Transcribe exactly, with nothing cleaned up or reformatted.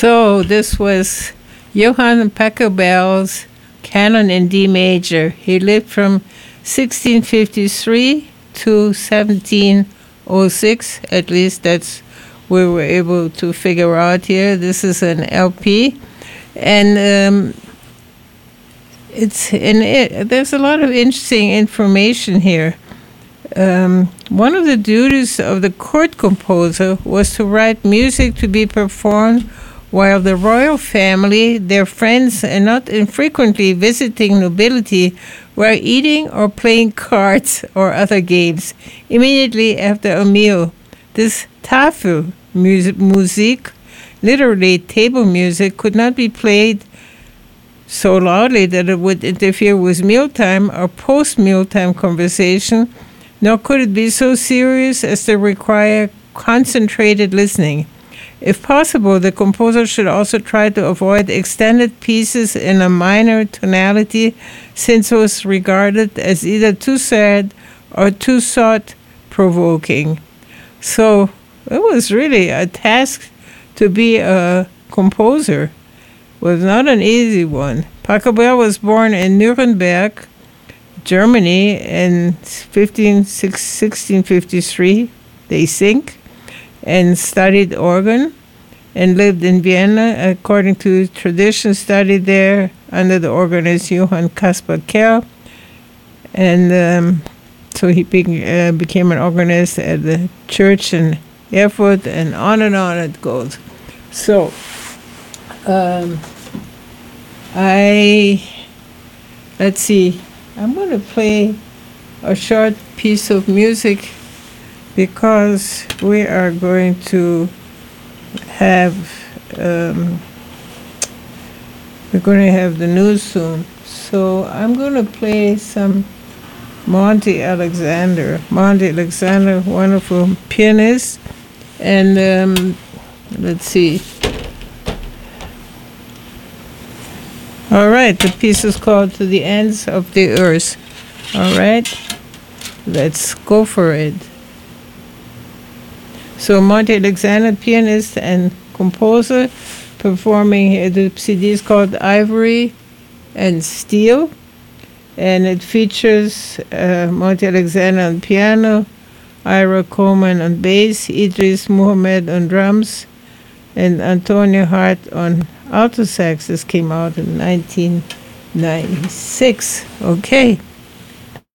So this was Johann Pachelbel's Canon in D major. He lived from sixteen fifty-three to seventeen oh six. At least that's what we were able to figure out here. This is an L P, and um, it's and it, there's a lot of interesting information here. Um, one of the duties of the court composer was to write music to be performed while the royal family, their friends, and not infrequently visiting nobility were eating or playing cards or other games immediately after a meal. This Tafel music, music, literally table music, could not be played so loudly that it would interfere with mealtime or post-mealtime conversation, nor could it be so serious as to require concentrated listening. If possible, the composer should also try to avoid extended pieces in a minor tonality, since it was regarded as either too sad or too thought-provoking. So it was really a task to be a composer. It was not an easy one. Pachelbel was born in Nuremberg, Germany, in sixteen fifty-three, they think, and studied organ, and lived in Vienna, according to tradition, studied there under the organist Johann Caspar Kerr, and um, so he be- uh, became an organist at the church in Erfurt, and on and on it goes. So, um, I, let's see, I'm going to play a short piece of music because we are going to have, um, we're going to have the news soon. So I'm going to play some Monty Alexander. Monty Alexander, wonderful pianist. And um, let's see. All right, the piece is called To the Ends of the Earth. All right, let's go for it. So Monty Alexander, pianist and composer, performing here. The C D is called Ivory and Steel, and it features uh, Monty Alexander on piano, Ira Coleman on bass, Idris Muhammad on drums, and Antonio Hart on alto sax. This came out in nineteen ninety-six. Okay.